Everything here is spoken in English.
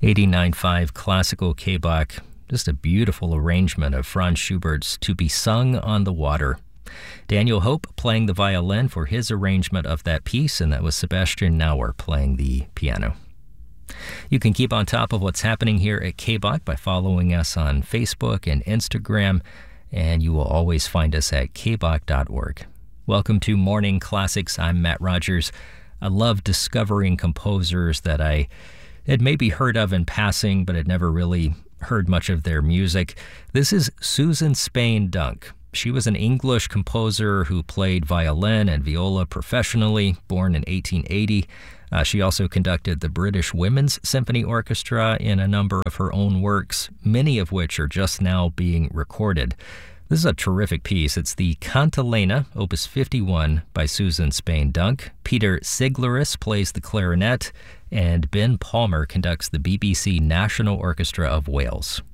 89.5 Classical K-Bach, just a beautiful arrangement of Franz Schubert's To Be Sung on the Water. Daniel Hope playing the violin for his arrangement of that piece, and that was Sebastian Nauer playing the piano. You can keep on top of what's happening here at K-Bach by following us on Facebook and Instagram, and you will always find us at kbach.org. Welcome to Morning Classics. I'm Matt Rogers. I love discovering composers that I had maybe heard of in passing, but had never really heard much of their music. This is Susan Spain Dunk. She was an English composer who played violin and viola professionally, born in 1880. She also conducted the British Women's Symphony Orchestra in a number of her own works, many of which are just now being recorded. This is a terrific piece. It's the Cantilena, Opus 51, by Susan Spain Dunk. Peter Sigleris plays the clarinet, and Ben Palmer conducts the BBC National Orchestra of Wales.